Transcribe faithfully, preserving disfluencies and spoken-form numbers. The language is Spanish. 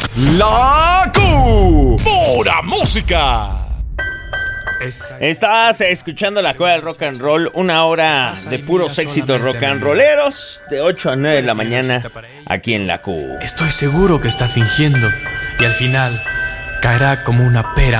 La Q. Pura música. Estás escuchando la Cueva del Rock and Roll, una hora de puros éxitos rock and rolleros, de ocho a nueve de la mañana, aquí en la Q. Estoy seguro que está fingiendo y al final caerá como una pera